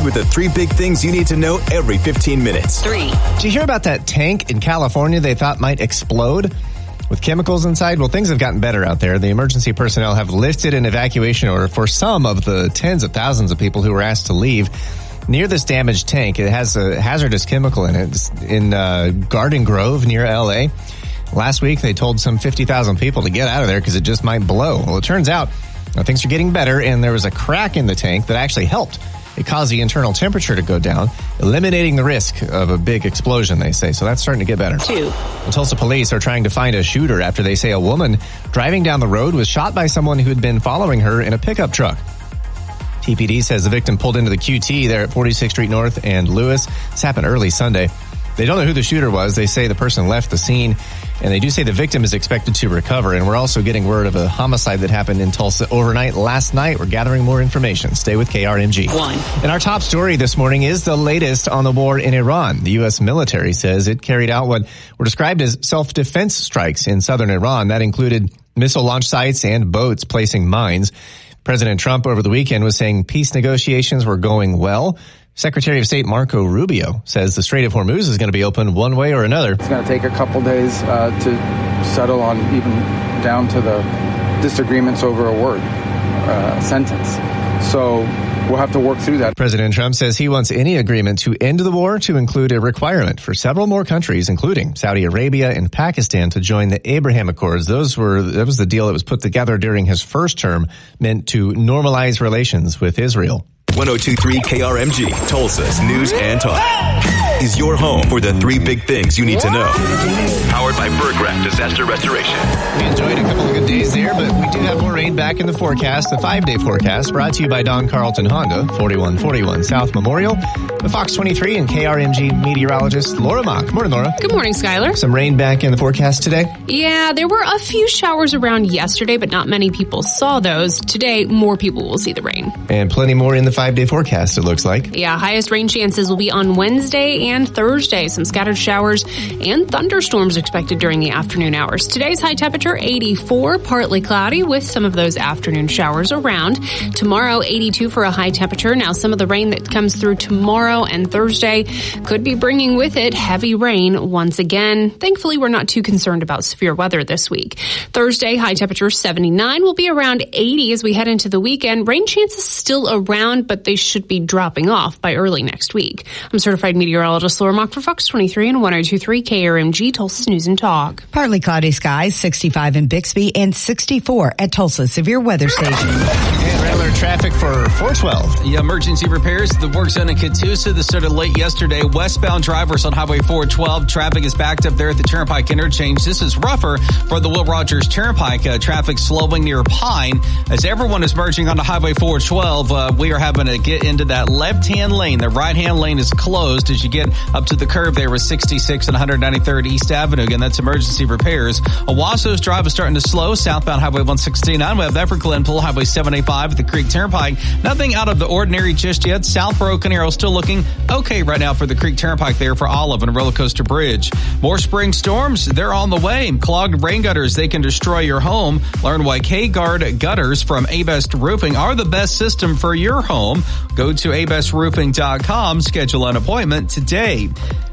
speed with the 3 big things you need to know every 15 minutes. 3. Did you hear about that tank in California they thought might explode with chemicals inside? Well, things have gotten better out there. The emergency personnel have lifted an evacuation order for some of the tens of thousands of people who were asked to leave near this damaged tank. It has a hazardous chemical in it. It's in Garden Grove near L.A. Last week, they told some 50,000 people to get out of there because it just might blow. Well, it turns out things are getting better, and there was a crack in the tank that actually helped. It caused the internal temperature to go down, eliminating the risk of a big explosion, they say. So that's starting to get better. 2. The Tulsa police are trying to find a shooter after they say a woman driving down the road was shot by someone who had been following her in a pickup truck. TPD says the victim pulled into the QT there at 46th Street North and Lewis. This happened early Sunday. They don't know who the shooter was. They say the person left the scene, and they do say the victim is expected to recover. And we're also getting word of a homicide that happened in Tulsa overnight last night. We're gathering more information. Stay with KRMG. 1. And our top story this morning is the latest on the war in Iran. The U.S. military says it carried out what were described as self-defense strikes in southern Iran. That included missile launch sites and boats placing mines. President Trump over the weekend was saying peace negotiations were going well. Secretary of State Marco Rubio says the Strait of Hormuz is going to be open one way or another. It's going to take a couple days to settle on even down to the disagreements over a word, sentence. So we'll have to work through that. President Trump says he wants any agreement to end the war to include a requirement for several more countries, including Saudi Arabia and Pakistan, to join the Abraham Accords. That was the deal that was put together during his first term, meant to normalize relations with Israel. 102.3 KRMG, Tulsa's News and Talk, is your home for the 3 big things you need to know. Powered by Berggraf Disaster Restoration. We enjoyed a couple of good days there, but we do have more rain back in the forecast. The 5-day forecast brought to you by Don Carlton Honda, 4141 South Memorial. The Fox 23 and KRMG meteorologist Laura Mock. Morning, Laura. Good morning, Skylar. Some rain back in the forecast today? Yeah, there were a few showers around yesterday, but not many people saw those. Today, more people will see the rain. And plenty more in the 5-day forecast, it looks like. Yeah, highest rain chances will be on Wednesday and Thursday. Some scattered showers and thunderstorms expected during the afternoon hours. Today's high temperature, 84, partly cloudy with some of those afternoon showers around. Tomorrow, 82 for a high temperature. Now, some of the rain that comes through tomorrow and Thursday could be bringing with it heavy rain once again. Thankfully, we're not too concerned about severe weather this week. Thursday, high temperature 79 will be around 80 as we head into the weekend. Rain chances still around, but they should be dropping off by early next week. I'm certified meteorologist Laura Mock for Fox 23 and 102.3 KRMG, Tulsa News and Talk. Partly cloudy skies, 65 in Bixby and 64 at Tulsa Severe Weather Station. And regular traffic for 412. Yeah, emergency repairs. The work zone in Catoosa that started late yesterday. Westbound drivers on Highway 412. Traffic is backed up there at the Turnpike interchange. This is rougher for the Will Rogers Turnpike. Traffic slowing near Pine as everyone is merging onto Highway 412. We are having to get into that left-hand lane. The right-hand lane is closed as you get up to the curve there with 66 and 193rd East Avenue. Again, that's emergency repairs. Owasso's Drive is starting to slow. Southbound Highway 169. We have that for Glenpool. Highway 785 at the Creek Turnpike. Nothing out of the ordinary just yet. South Broken Arrow still looking okay right now for the Creek Turnpike there for Olive and Roller Coaster Bridge. More spring storms. They're on the way. Clogged rain gutters. They can destroy your home. Learn why K-Guard gutters from A-Best Roofing are the best system for your home. Go to abestruroofing.com. Schedule an appointment today.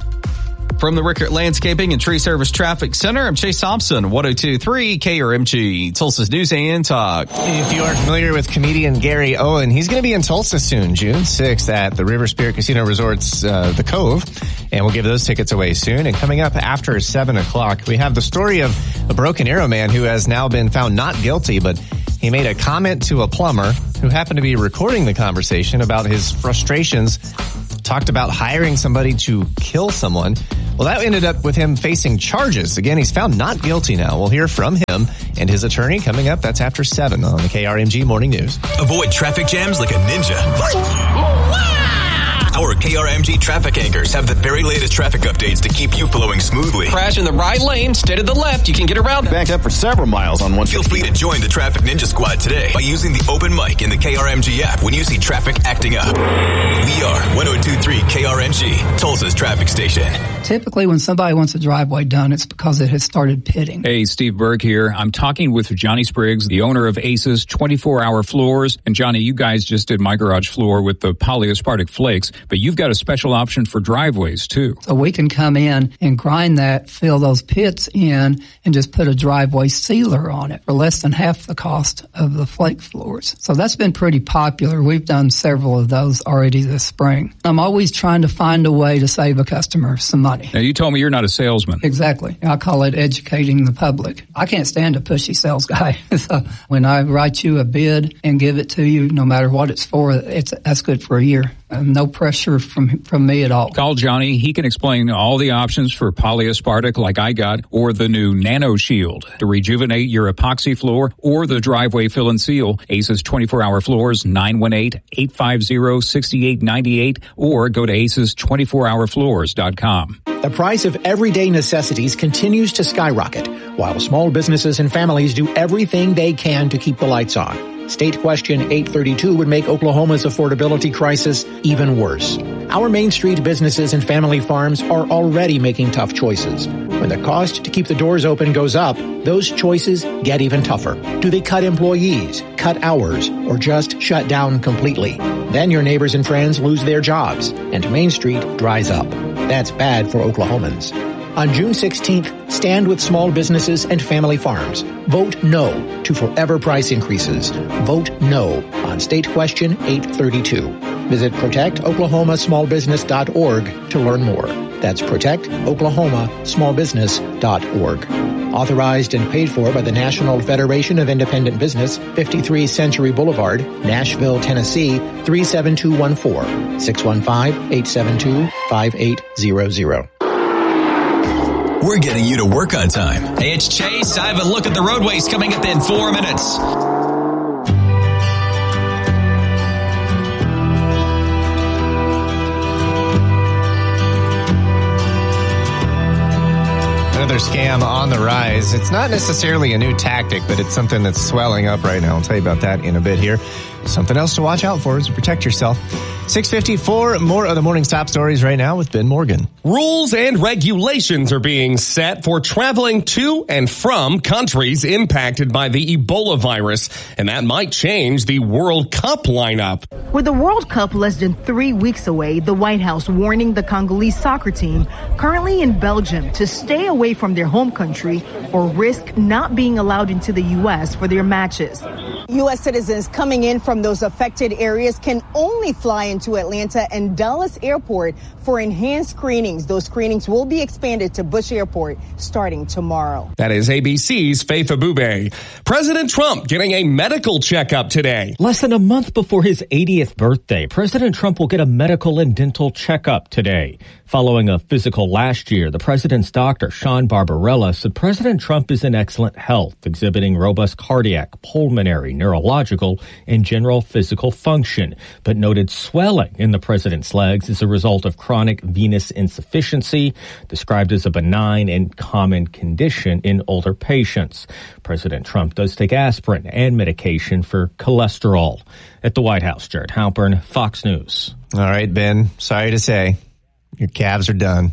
From the Rickert Landscaping and Tree Service Traffic Center, I'm Chase Thompson, 102.3 KRMG, Tulsa's News and Talk. If you are familiar with comedian Gary Owen, he's going to be in Tulsa soon, June 6th at the River Spirit Casino Resort's The Cove, and we'll give those tickets away soon. And coming up after 7 o'clock, we have the story of a Broken Arrow man who has now been found not guilty, but he made a comment to a plumber who happened to be recording the conversation about his frustrations, talked about hiring somebody to kill someone. Well, that ended up with him facing charges. Again, he's found not guilty now. We'll hear from him and his attorney coming up. That's after 7 on the KRMG Morning News. Avoid traffic jams like a ninja. Our KRMG traffic anchors have the very latest traffic updates to keep you flowing smoothly. Crash in the right lane, stay to the left. You can get around. Backed up for several miles on one. Feel free to join the Traffic Ninja Squad today by using the open mic in the KRMG app when you see traffic acting up. We are 102.3 KRMG, Tulsa's traffic station. Typically, when somebody wants a driveway done, it's because it has started pitting. Hey, Steve Berg here. I'm talking with Johnny Spriggs, the owner of Aces 24-Hour Floors. And Johnny, you guys just did my garage floor with the polyaspartic flakes, but you've got a special option for driveways, too. So we can come in and grind that, fill those pits in, and just put a driveway sealer on it for less than half the cost of the flake floors. So that's been pretty popular. We've done several of those already this spring. I'm always trying to find a way to save a customer some money. Now, you told me you're not a salesman. Exactly. I call it educating the public. I can't stand a pushy sales guy. So when I write you a bid and give it to you, no matter what it's for, that's good for a year. No pressure from me at all. Call Johnny. He can explain all the options for polyaspartic like I got, or the new Nano Shield to rejuvenate your epoxy floor, or the driveway fill and seal. Aces 24-Hour Floors, 918-850-6898, or go to aces24hourfloors.com. The price of everyday necessities continues to skyrocket, while small businesses and families do everything they can to keep the lights on. State Question 832 would make Oklahoma's affordability crisis even worse. Our Main Street businesses and family farms are already making tough choices. When the cost to keep the doors open goes up, those choices get even tougher. Do they cut employees, cut hours, or just shut down completely? Then your neighbors and friends lose their jobs, and Main Street dries up. That's bad for Oklahomans. On June 16th, stand with small businesses and family farms. Vote no to forever price increases. Vote no on State Question 832. Visit protectoklahomasmallbusiness.org to learn more. That's protectoklahomasmallbusiness.org. Authorized and paid for by the National Federation of Independent Business, 53 Century Boulevard, Nashville, Tennessee, 37214, 615-872-5800. We're getting you to work on time. Hey, it's Chase. I have a look at the roadways coming up in 4 minutes. Another scam on the rise. It's not necessarily a new tactic, but it's something that's swelling up right now. I'll tell you about that in a bit here. Something else to watch out for is to protect yourself. 6:54, more of the morning's top stories right now with Ben Morgan. Rules and regulations are being set for traveling to and from countries impacted by the Ebola virus, and that might change the World Cup lineup. With the World Cup less than 3 weeks away, the White House warning the Congolese soccer team currently in Belgium to stay away from their home country or risk not being allowed into the U.S. for their matches. U.S. citizens coming in from those affected areas can only fly into Atlanta and Dulles Airport for enhanced screenings. Those screenings will be expanded to Bush Airport starting tomorrow. That is ABC's Faith Abube. President Trump getting a medical checkup today. Less than a month before his 80th birthday, President Trump will get a medical and dental checkup today. Following a physical last year, the president's doctor, Sean Barbarella, said President Trump is in excellent health, exhibiting robust cardiac, pulmonary, neurological, and general physical function, but noted swelling in the president's legs as a result of chronic venous insufficiency, described as a benign and common condition in older patients. President Trump does take aspirin and medication for cholesterol. At the White House, Jared Halpern, Fox News. All right, Ben, sorry to say, your Cavs are done.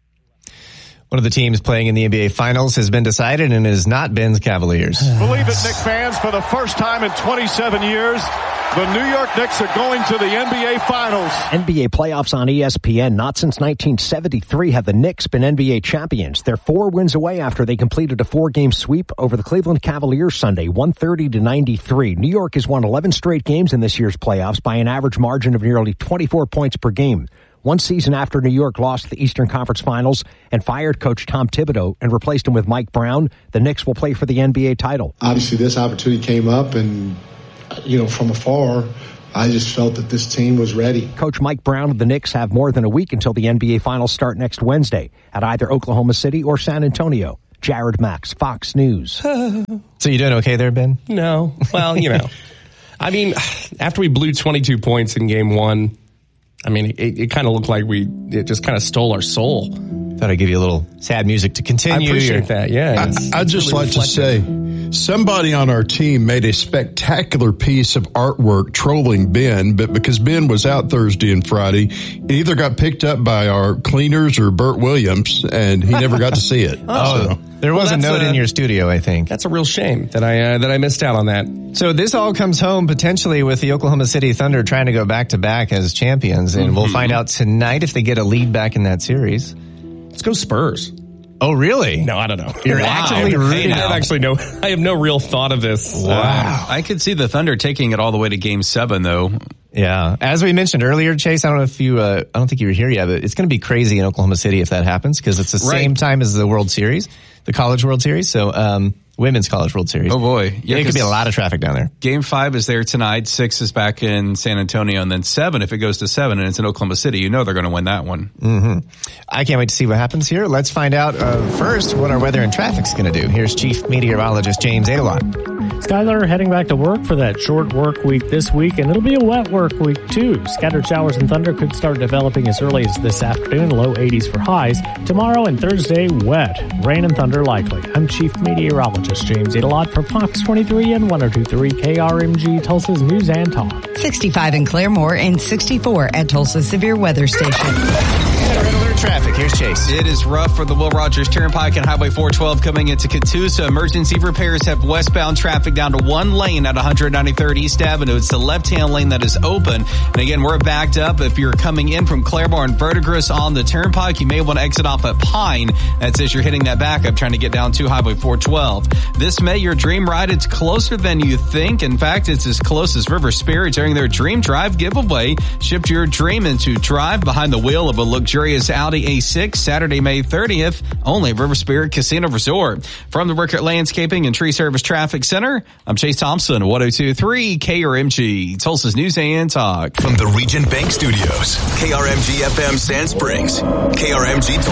One of the teams playing in the NBA Finals has been decided, and it is not Ben's Cavaliers. Believe it, Knicks fans, for the first time in 27 years, the New York Knicks are going to the NBA Finals. NBA playoffs on ESPN. Not since 1973 have the Knicks been NBA champions. They're 4 wins away after they completed a 4-game sweep over the Cleveland Cavaliers Sunday, 130-93. New York has won 11 straight games in this year's playoffs by an average margin of nearly 24 points per game. One season after New York lost the Eastern Conference Finals and fired coach Tom Thibodeau and replaced him with Mike Brown, the Knicks will play for the NBA title. Obviously, this opportunity came up, and, from afar, I just felt that this team was ready. Coach Mike Brown of the Knicks have more than a week until the NBA Finals start next Wednesday at either Oklahoma City or San Antonio. Jared Max, Fox News. So you doing okay there, Ben? No. Well, I mean, after we blew 22 points in game 1, I mean, it kind of looked like it just kind of stole our soul. Thought I'd give you a little sad music to continue. I appreciate that, yeah. I'd just like to say, Somebody on our team made a spectacular piece of artwork trolling Ben, but because Ben was out Thursday and Friday, it either got picked up by our cleaners or Bert Williams, and he never got to see it. There was a note in your studio, I think. That's a real shame that I missed out on that. So this all comes home potentially with the Oklahoma City Thunder trying to go back-to-back as champions, and we'll find out tonight if they get a lead back in that series. Let's go Spurs. Oh, really? No, I don't know. You're actively rooting. I have no real thought of this. Wow. I could see the Thunder taking it all the way to Game 7, though. Yeah. As we mentioned earlier, Chase, I don't know if I don't think you were here yet, but it's going to be crazy in Oklahoma City if that happens, because it's the same time as the World Series, the College World Series. So, Women's College World Series. Oh, boy. Yeah, it could be a lot of traffic down there. Game 5 is there tonight. 6 is back in San Antonio. And then 7, if it goes to 7 and it's in Oklahoma City, you know they're going to win that one. Mm-hmm. I can't wait to see what happens here. Let's find out first what our weather and traffic's going to do. Here's Chief Meteorologist James Adelon. Skylar heading back to work for that short work week this week, and it'll be a wet work week too. Scattered showers and thunder could start developing as early as this afternoon, low 80s for highs. Tomorrow and Thursday, wet. Rain and thunder likely. I'm Chief Meteorologist James Adelot for Fox 23 and 102.3 KRMG, Tulsa's News and Talk. 65 in Claremore and 64 at Tulsa Severe Weather Station. Red alert traffic. Here's Chase. It is rough for the Will Rogers Turnpike and Highway 412 coming into Catoosa. Emergency repairs have westbound traffic down to one lane at 193rd East Avenue. It's the left-hand lane that is open. And again, we're backed up. If you're coming in from Claremore and Verdigris on the Turnpike, you may want to exit off at Pine. That's as you're hitting that backup, trying to get down to Highway 412. This May, your dream ride, it's closer than you think. In fact, it's as close as River Spirit during their Dream Drive giveaway. Shift your dream into drive behind the wheel of a luxurious Audi A6, Saturday, May 30th, only at River Spirit Casino Resort. From the Rickert Landscaping and Tree Service Traffic Center, I'm Chase Thompson, 102.3 KRMG, Tulsa's News and Talk. From the Region Bank Studios, KRMG FM Sand Springs, KRMG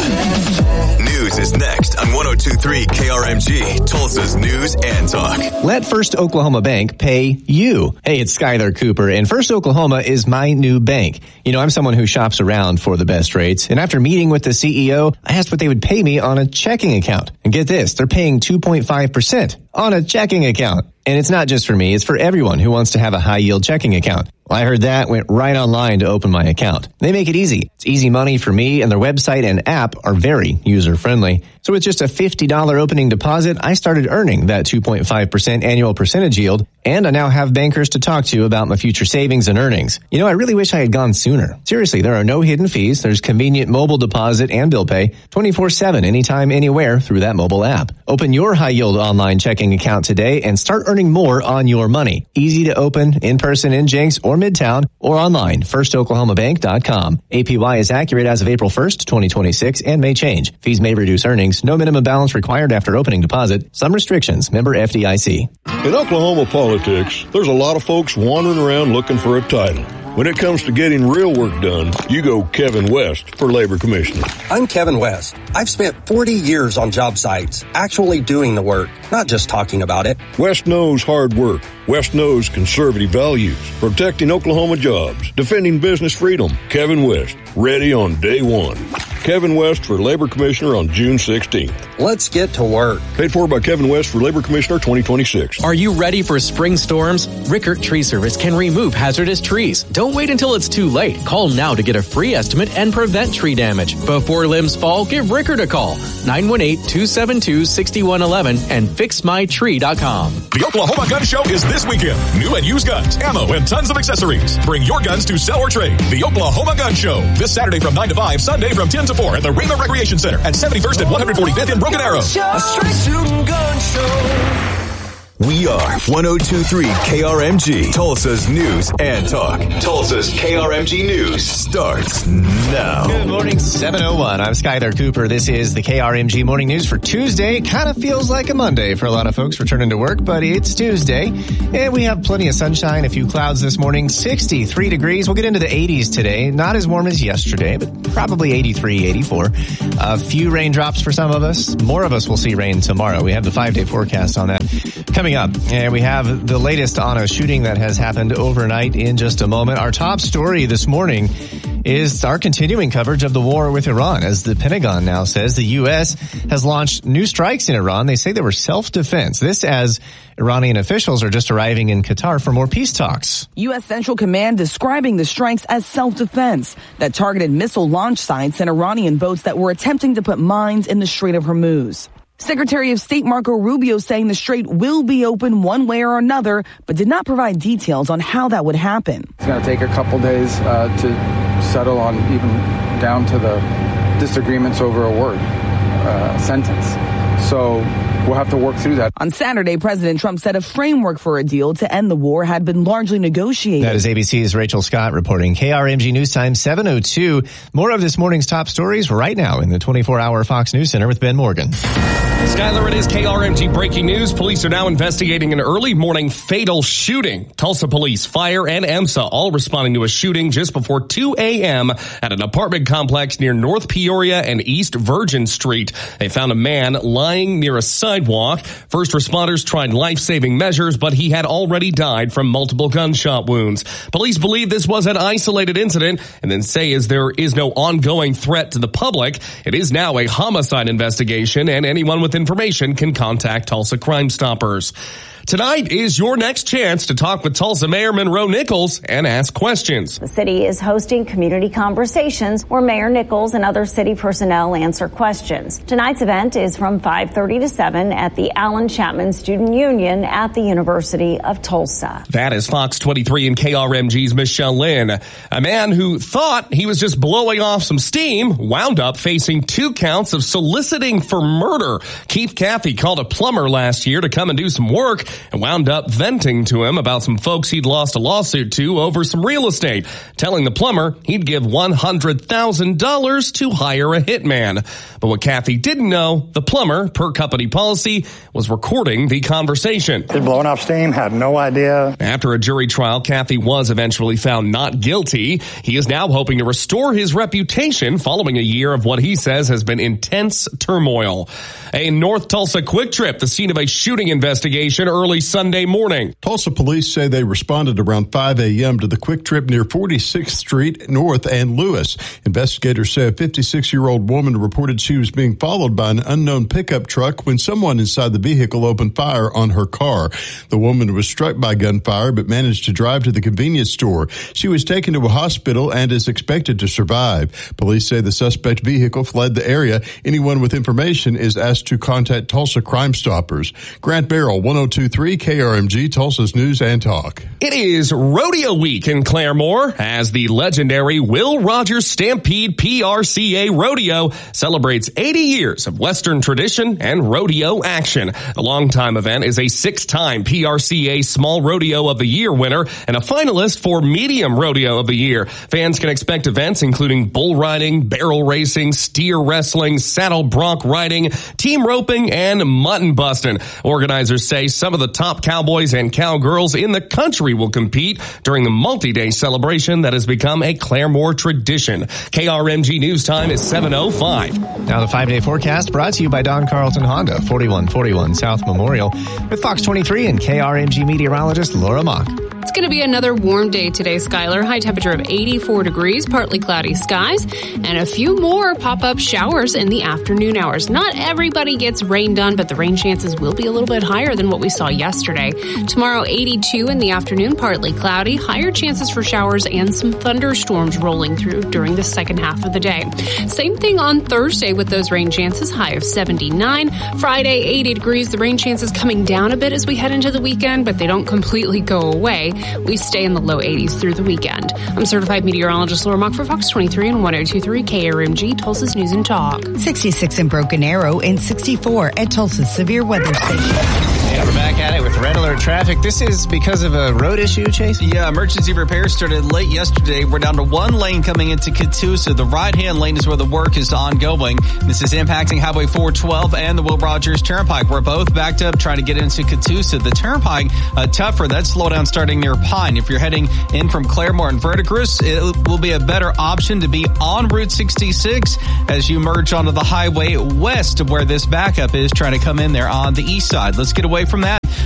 Tulsa. News is next on 102.3 KRMG, Tulsa's News and Talk. Let First Oklahoma Bank pay you. Hey, it's Skylar Cooper, and First Oklahoma is my new bank. You know, I'm someone who shops around for the best rates, and after meeting with the CEO, I asked what they would pay me on a checking account. And get this, they're paying 2.5% on a checking account. And it's not just for me, it's for everyone who wants to have a high-yield checking account. Well, I heard that, went right online to open my account. They make it easy. It's easy money for me, and their website and app are very user-friendly. So with just a $50 opening deposit, I started earning that 2.5% annual percentage yield, and I now have bankers to talk to about my future savings and earnings. You know, I really wish I had gone sooner. Seriously, there are no hidden fees. There's convenient mobile deposit and bill pay 24/7, anytime, anywhere through that mobile app. Open your high-yield online checking account today and start earning more on your money. Easy to open, in person in Jenks or Midtown, or online, firstoklahomabank.com. APY is accurate as of April 1st, 2026, and may change. Fees may reduce earnings. No minimum balance required after opening deposit. Some restrictions. Member FDIC. In Oklahoma politics, there's a lot of folks wandering around looking for a title. When it comes to getting real work done, you go Kevin West for Labor Commissioner. I'm Kevin West. I've spent 40 years on job sites, actually doing the work, not just talking about it. West knows hard work. West knows conservative values, protecting Oklahoma jobs, defending business freedom. Kevin West, ready on day one. Kevin West for Labor Commissioner on June 16th. Let's get to work. Paid for by Kevin West for Labor Commissioner 2026. Are you ready for spring storms? Rickert Tree Service can remove hazardous trees. Don't wait until it's too late. Call now to get a free estimate and prevent tree damage. Before limbs fall, give Rickert a call. 918-272-6111 and fixmytree.com. The Oklahoma Gun Show is this weekend. New and used guns, ammo, and tons of accessories. Bring your guns to sell or trade. The Oklahoma Gun Show. This Saturday from 9 to 5, Sunday from 10 to 4 at the Raymond Recreation Center at 71st and 145th in Broken Arrow. A straight shooting gun show. We are 102.3 KRMG, Tulsa's News and Talk. Tulsa's KRMG News starts now. Good morning, 7:01. I'm Skylar Cooper. This is the KRMG Morning News for Tuesday. Kind of feels like a Monday for a lot of folks returning to work, but it's Tuesday. And we have plenty of sunshine, a few clouds this morning, 63 degrees. We'll get into the 80s today. Not as warm as yesterday, but probably 83, 84. A few raindrops for some of us. More of us will see rain tomorrow. We have the 5-day forecast on that coming up. And we have the latest on a shooting that has happened overnight in just a moment. Our top story this morning is our continuing coverage of the war with Iran. As the Pentagon now says, the U.S. has launched new strikes in Iran. They say they were self-defense. This as Iranian officials are just arriving in Qatar for more peace talks. U.S. Central Command describing the strikes as self-defense that targeted missile launch sites and Iranian boats that were attempting to put mines in the Strait of Hormuz. Secretary of State Marco Rubio saying the strait will be open one way or another, but did not provide details on how that would happen. It's going to take a couple days to settle on even down to the disagreements over a word, sentence. So we'll have to work through that. On Saturday, President Trump said a framework for a deal to end the war had been largely negotiated. That is ABC's Rachel Scott reporting. KRMG News Time 7:02. More of this morning's top stories right now in the 24-hour Fox News Center with Ben Morgan. Skyler, it is KRMG breaking news. Police are now investigating an early morning fatal shooting. Tulsa police, fire, and EMSA all responding to a shooting just before 2 a.m. at an apartment complex near North Peoria and East Virgin Street. They found a man lying near a sidewalk. First responders tried life-saving measures, but he had already died from multiple gunshot wounds. Police believe this was an isolated incident and then say as there is no ongoing threat to the public, it is now a homicide investigation and anyone with information can contact Tulsa Crime Stoppers. Tonight is your next chance to talk with Tulsa Mayor Monroe Nichols and ask questions. The city is hosting community conversations where Mayor Nichols and other city personnel answer questions. Tonight's event is from 5:30 to 7 at the Allen Chapman Student Union at the University of Tulsa. That is Fox 23 and KRMG's Michelle Lynn. A man who thought he was just blowing off some steam wound up facing 2 counts of soliciting for murder. Keith Cathey called a plumber last year to come and do some work and wound up venting to him about some folks he'd lost a lawsuit to over some real estate, telling the plumber he'd give $100,000 to hire a hitman. But what Cathey didn't know, the plumber, per company policy, was recording the conversation. They're blowing off steam, had no idea. After a jury trial, Cathey was eventually found not guilty. He is now hoping to restore his reputation following a year of what he says has been intense turmoil. A North Tulsa quick trip, the scene of a shooting investigation early Sunday morning. Tulsa police say they responded around 5 a.m. to the quick trip near 46th Street North and Lewis. Investigators say a 56-year-old woman reported she was being followed by an unknown pickup truck when someone inside the vehicle opened fire on her car. The woman was struck by gunfire but managed to drive to the convenience store. She was taken to a hospital and is expected to survive. Police say the suspect vehicle fled the area. Anyone with information is asked to contact Tulsa Crime Stoppers. Grant Barrel, 102.3 KRMG, Tulsa's News and Talk. It is Rodeo Week in Claremore as the legendary Will Rogers Stampede PRCA Rodeo celebrates 80 years of Western tradition and rodeo action. The longtime event is a 6-time PRCA Small Rodeo of the Year winner and a finalist for Medium Rodeo of the Year. Fans can expect events including bull riding, barrel racing, steer wrestling, saddle bronc riding, team roping, and mutton busting. Organizers say some of the top cowboys and cowgirls in the country will compete during the multi-day celebration that has become a Claremore tradition. KRMG News Time is 7:05. Now the 5-day forecast brought to you by Don Carlton Honda, 4141 South Memorial, with Fox 23 and KRMG meteorologist Laura Mock. It's going to be another warm day today, Skyler. High temperature of 84 degrees, partly cloudy skies, and a few more pop-up showers in the afternoon hours. Not everybody gets rain done, but the rain chances will be a little bit higher than what we saw yesterday. Tomorrow, 82 in the afternoon, partly cloudy, higher chances for showers and some thunderstorms rolling through during the second half of the day. Same thing on Thursday with those rain chances, high of 79. Friday, 80 degrees. The rain chances coming down a bit as we head into the weekend, but they don't completely go away. We stay in the low 80s through the weekend. I'm certified meteorologist Laura Mock for Fox 23 and 102.3 KRMG, Tulsa's News and Talk. 66 in Broken Arrow and 64 at Tulsa's Severe Weather Station. Yeah, we're back at it with red alert traffic. This is because of a road issue, Chase? Yeah, emergency repairs started late yesterday. We're down to one lane coming into Catoosa. The right-hand lane is where the work is ongoing. This is impacting Highway 412 and the Will Rogers Turnpike. We're both backed up trying to get into Catoosa. The Turnpike, tougher. That slowdown starting near Pine. If you're heading in from Claremore and Verdigris, it will be a better option to be on Route 66 as you merge onto the highway west of where this backup is trying to come in there on the east side. Let's get away from that.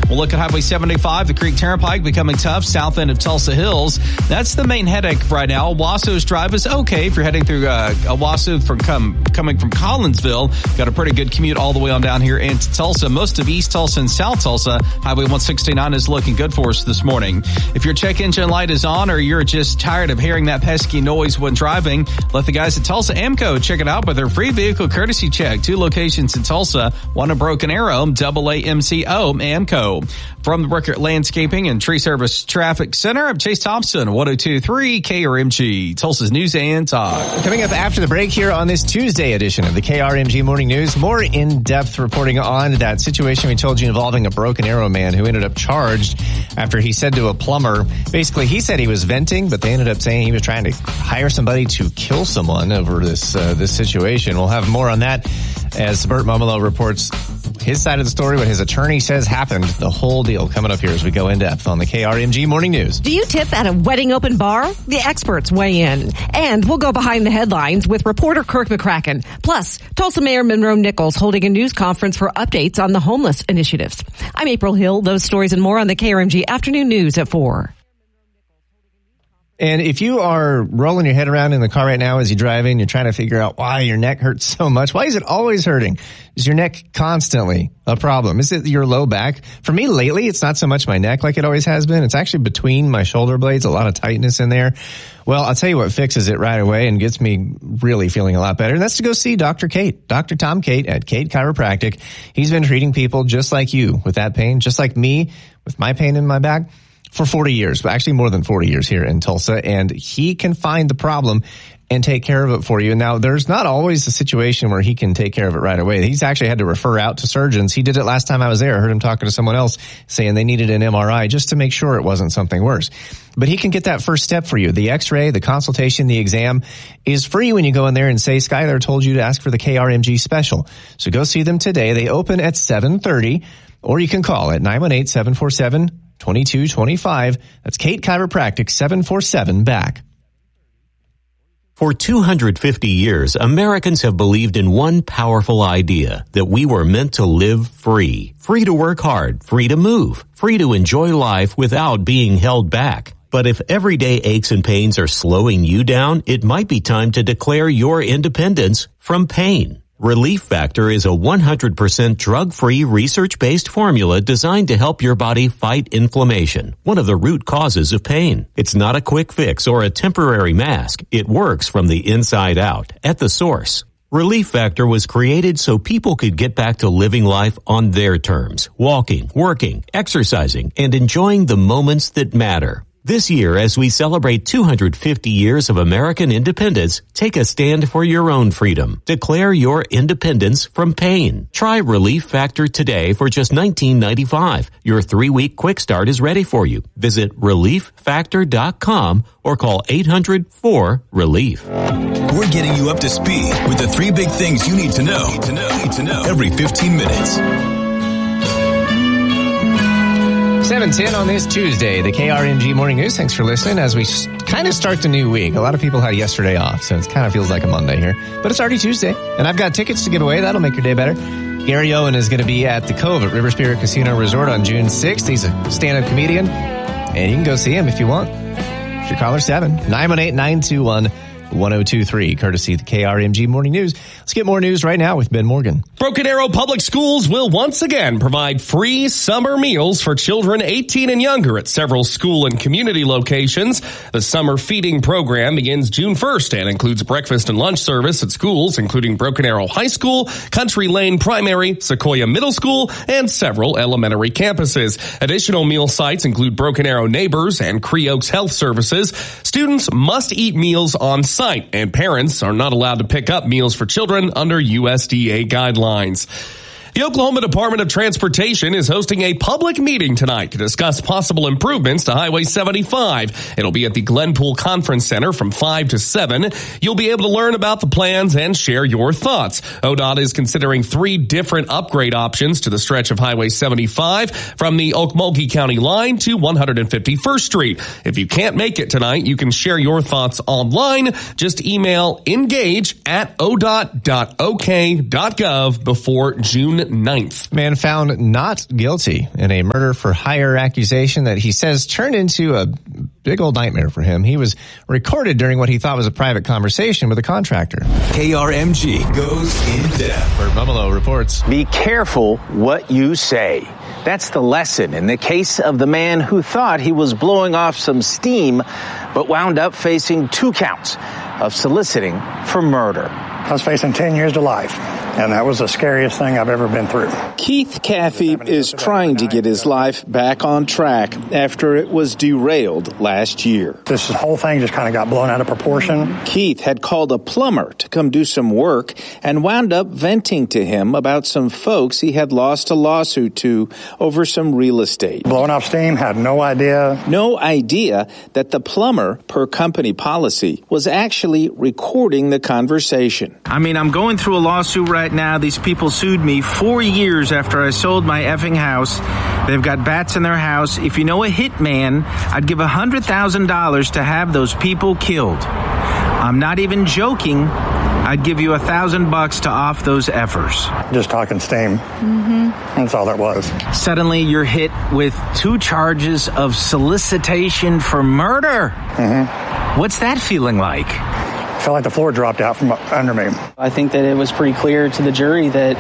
We'll look at Highway 75, the Creek Turnpike becoming tough, south end of Tulsa Hills. That's the main headache right now. Owasso's Drive is okay if you're heading through Owasso coming from Collinsville. Got a pretty good commute all the way on down here into Tulsa. Most of East Tulsa and South Tulsa, Highway 169 is looking good for us this morning. If your check engine light is on or you're just tired of hearing that pesky noise when driving, let the guys at Tulsa AAMCO check it out with their free vehicle courtesy check. 2 locations in Tulsa, one in Broken Arrow, AAMCO, AAMCO. From the Rickert Landscaping and Tree Service Traffic Center, I'm Chase Thompson, 102.3 KRMG, Tulsa's News and Talk. Coming up after the break here on this Tuesday edition of the KRMG Morning News, more in-depth reporting on that situation we told you involving a Broken Arrow man who ended up charged after he said to a plumber, basically he said he was venting, but they ended up saying he was trying to hire somebody to kill someone over this situation. We'll have more on that as Bert Momolo reports his side of the story, what his attorney says happened, the whole deal coming up here as we go in depth on the KRMG Morning News. Do you tip at a wedding open bar? The experts weigh in. And we'll go behind the headlines with reporter Kirk McCracken. Plus, Tulsa Mayor Monroe Nichols holding a news conference for updates on the homeless initiatives. I'm April Hill. Those stories and more on the KRMG Afternoon News at 4. And if you are rolling your head around in the car right now as you're driving, you're trying to figure out why your neck hurts so much. Why is it always hurting? Is your neck constantly a problem? Is it your low back? For me lately, it's not so much my neck like it always has been. It's actually between my shoulder blades, a lot of tightness in there. Well, I'll tell you what fixes it right away and gets me really feeling a lot better. And that's to go see Dr. Cate, Dr. Tom Cate at Cate Chiropractic. He's been treating people just like you with that pain, just like me with my pain in my back. For 40 years, but actually more than 40 years here in Tulsa, and he can find the problem and take care of it for you. Now, there's not always a situation where he can take care of it right away. He's actually had to refer out to surgeons. He did it last time I was there. I heard him talking to someone else saying they needed an MRI just to make sure it wasn't something worse. But he can get that first step for you. The x-ray, the consultation, the exam is free when you go in there and say, Skylar told you to ask for the KRMG special. So go see them today. They open at 7:30, or you can call at 918-747-2225. That's Cate Chiropractic, 747-BACK. For 250 years, Americans have believed in one powerful idea, that we were meant to live free. Free to work hard, free to move, free to enjoy life without being held back. But if everyday aches and pains are slowing you down, it might be time to declare your independence from pain. Relief Factor is a 100% drug-free, research-based formula designed to help your body fight inflammation, one of the root causes of pain. It's not a quick fix or a temporary mask. It works from the inside out, at the source. Relief Factor was created so people could get back to living life on their terms, walking, working, exercising, and enjoying the moments that matter. This year, as we celebrate 250 years of American independence, take a stand for your own freedom. Declare your independence from pain. Try Relief Factor today for just $19.95. Your 3-week quick start is ready for you. Visit ReliefFactor.com or call 800-4-RELIEF. We're getting you up to speed with the 3 big things you need to know every 15 minutes. 7:10 on this Tuesday, the KRMG Morning News. Thanks for listening as we kind of start the new week. A lot of people had yesterday off, so it kind of feels like a Monday here. But it's already Tuesday, and I've got tickets to give away. That'll make your day better. Gary Owen is going to be at the Cove at River Spirit Casino Resort on June 6th. He's a stand-up comedian, and you can go see him if you want. It's your caller 7-918-921-1023, courtesy of the KRMG Morning News. Let's get more news right now with Ben Morgan. Broken Arrow Public Schools will once again provide free summer meals for children 18 and younger at several school and community locations. The summer feeding program begins June 1st and includes breakfast and lunch service at schools, including Broken Arrow High School, Country Lane Primary, Sequoia Middle School, and several elementary campuses. Additional meal sites include Broken Arrow Neighbors and Cree Oaks Health Services. Students must eat meals on site, and parents are not allowed to pick up meals for children under USDA guidelines. The Oklahoma Department of Transportation is hosting a public meeting tonight to discuss possible improvements to Highway 75. It'll be at the Glenpool Conference Center from 5 to 7. You'll be able to learn about the plans and share your thoughts. ODOT is considering 3 different upgrade options to the stretch of Highway 75 from the Okmulgee County line to 151st Street. If you can't make it tonight, you can share your thoughts online. Just email engage@odot.ok.gov before June 9th. Man found not guilty in a murder for hire accusation that he says turned into a big old nightmare for him. He was recorded during what he thought was a private conversation with a contractor. KRMG goes in depth. Bert Mumolo reports. Be careful what you say. That's the lesson in the case of the man who thought he was blowing off some steam, but wound up facing 2 counts of soliciting for murder. I was facing 10 years to life, and that was the scariest thing I've ever been through. Keith Cathey is trying to get his life back on track after it was derailed last year. This whole thing just kind of got blown out of proportion. Keith had called a plumber to come do some work and wound up venting to him about some folks he had lost a lawsuit to over some real estate. Blowing off steam, had no idea. No idea that the plumber, per company policy, was actually recording the conversation. I mean, I'm going through a lawsuit right now. These people sued me 4 years after I sold my effing house. They've got bats in their house. If you know a hitman, I'd give $100,000 to have those people killed. I'm not even joking. I'd give you $1,000 to off those efforts. Just talking steam. Mm-hmm. That's all that was. Suddenly you're hit with 2 charges of solicitation for murder. Mm-hmm. What's that feeling like? I felt like the floor dropped out from under me. I think that it was pretty clear to the jury that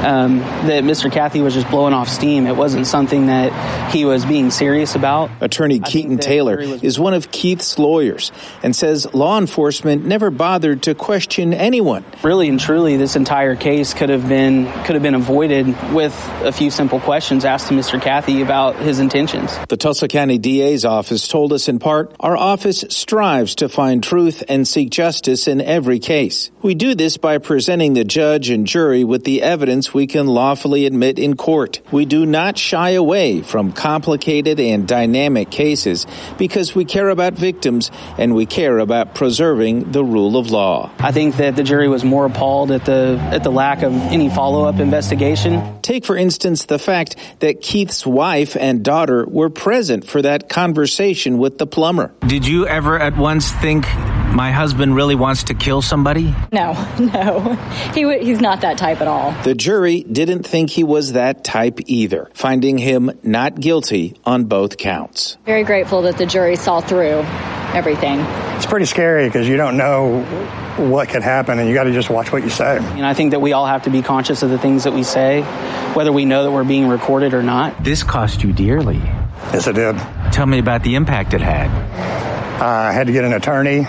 that Mr. Cathey was just blowing off steam. It wasn't something that he was being serious about. Attorney Keaton Taylor is one of Keith's lawyers and says law enforcement never bothered to question anyone. Really and truly, this entire case could have been avoided with a few simple questions asked to Mr. Cathey about his intentions. The Tulsa County DA's office told us in part, our office strives to find truth and seek justice in every case. We do this by presenting the judge and jury with the evidence we can lawfully admit in court. We do not shy away from complicated and dynamic cases because we care about victims and we care about preserving the rule of law. I think that the jury was more appalled at the lack of any follow-up investigation. Take, for instance, the fact that Keith's wife and daughter were present for that conversation with the plumber. Did you ever at once think my husband really wants to kill somebody? No. He's not that type at all. The jury didn't think he was that type either, finding him not guilty on both counts. Very grateful that the jury saw through everything. It's pretty scary because you don't know what could happen, and you got to just watch what you say. And I think that we all have to be conscious of the things that we say, whether we know that we're being recorded or not. This cost you dearly. Yes, it did. Tell me about the impact it had. I had to get an attorney.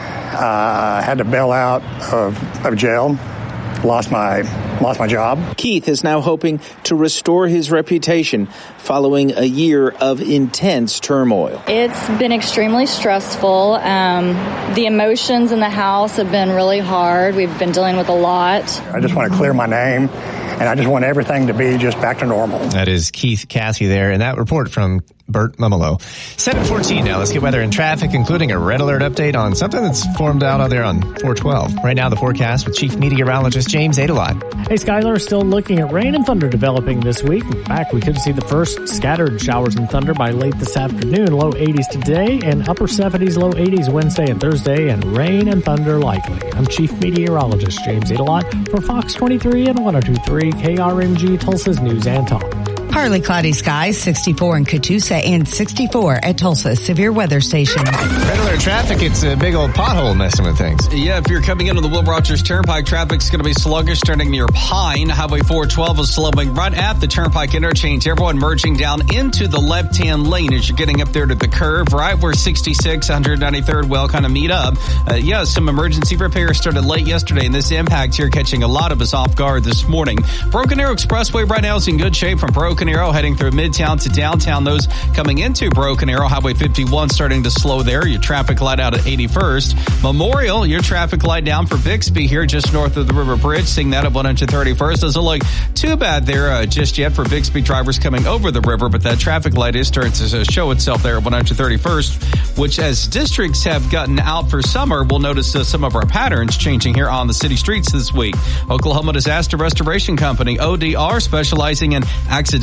I had to bail out of jail. Lost my job. Keith is now hoping to restore his reputation following a year of intense turmoil. It's been extremely stressful. The emotions in the house have been really hard. We've been dealing with a lot. I just want to clear my name, and I just want everything to be just back to normal. That is Keith Cathey there, and that report from Bert Mumolo. 7:14 now. Let's get weather and traffic, including a red alert update on something that's formed out there on 412. Right now, the forecast with Chief Meteorologist James Adelot. Hey, Skylar, still looking at rain and thunder developing this week. In fact, we could see the first scattered showers and thunder by late this afternoon. Low 80s today and upper 70s, low 80s Wednesday and Thursday, and rain and thunder likely. I'm Chief Meteorologist James Adelot for Fox 23 and 102.3 KRMG, Tulsa's News and Talk. Partly cloudy skies, 64 in Catoosa and 64 at Tulsa Severe Weather Station. Red alert traffic, it's a big old pothole messing with things. Yeah, if you're coming into the Will Rogers Turnpike, traffic's going to be sluggish starting near Pine. Highway 412 is slowing right at the Turnpike interchange. Everyone merging down into the left-hand lane as you're getting up there to the curve, right where 66, 193rd will kind of meet up. Some emergency repairs started late yesterday, and this impact here catching a lot of us off guard this morning. Broken Arrow Expressway right now is in good shape from Broken Arrow heading through Midtown to downtown. Those coming into Broken Arrow, Highway 51 starting to slow there. Your traffic light out at 81st. Memorial, your traffic light down for Bixby here just north of the River Bridge. Seeing that at 131st. Doesn't look too bad there just yet for Bixby drivers coming over the river, but that traffic light is starting to show itself there at 131st, which as districts have gotten out for summer, we'll notice some of our patterns changing here on the city streets this week. Oklahoma Disaster Restoration Company, ODR, specializing in accidental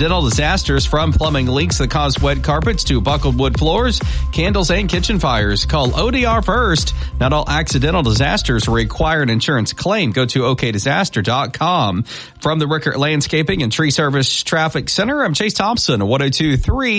accidental disasters, from plumbing leaks that cause wet carpets to buckled wood floors, candles, and kitchen fires. Call ODR first. Not all accidental disasters require an insurance claim. Go to okdisaster.com. From the Rickert Landscaping and Tree Service Traffic Center, I'm Chase Thompson, 102.3